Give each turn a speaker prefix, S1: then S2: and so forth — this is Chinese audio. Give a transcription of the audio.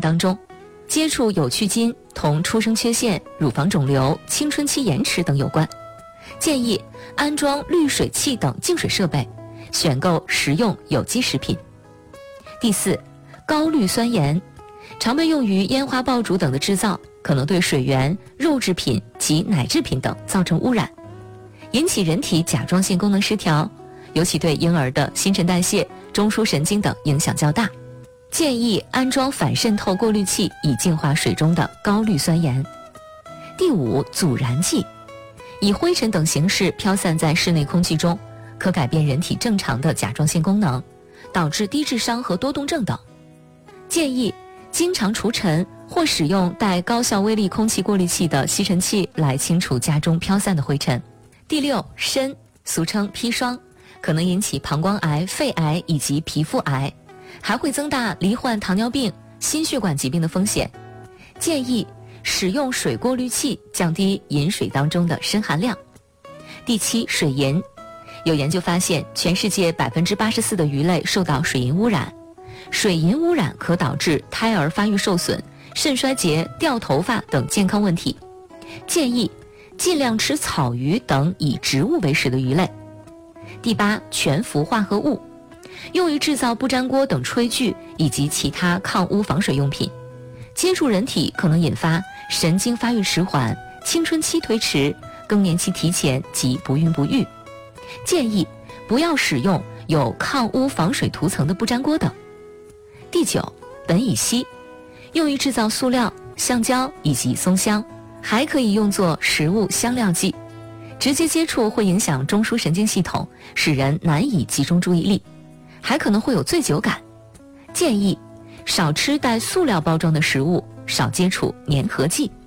S1: 当中。接触有趣菌同出生缺陷、乳房肿瘤、青春期延迟等有关，建议安装滤水器等净水设备，选购食用有机食品。第四，高氯酸盐常被用于烟花爆竹等的制造，可能对水源、肉制品及奶制品等造成污染，引起人体甲状腺功能失调，尤其对婴儿的新陈代谢、中枢神经等影响较大。建议安装反渗透过滤器，以净化水中的高氯酸盐。第五，阻燃剂以灰尘等形式飘散在室内空气中，可改变人体正常的甲状腺功能，导致低智商和多动症等。建议经常除尘或使用带高效微粒空气过滤器的吸尘器来清除家中飘散的灰尘。第六，砷俗称砒霜，可能引起膀胱癌、肺癌以及皮肤癌，还会增大罹患糖尿病、心血管疾病的风险。建议使用水过滤器，降低饮水当中的砷含量。第七，水银有研究发现，全世界84%的鱼类受到水银污染。水银污染可导致胎儿发育受损、肾衰竭、掉头发等健康问题。建议尽量吃草鱼等以植物为食的鱼类。第八，全氟化合物用于制造不粘锅等炊具以及其他抗污防水用品，接触人体可能引发神经发育迟缓、青春期推迟、更年期提前及不孕不育。建议不要使用有抗污防水涂层的不粘锅等。第九，苯乙烯用于制造塑料、橡胶以及松香，还可以用作食物香料剂。直接接触会影响中枢神经系统，使人难以集中注意力，还可能会有醉酒感。建议少吃带塑料包装的食物，少接触粘合剂。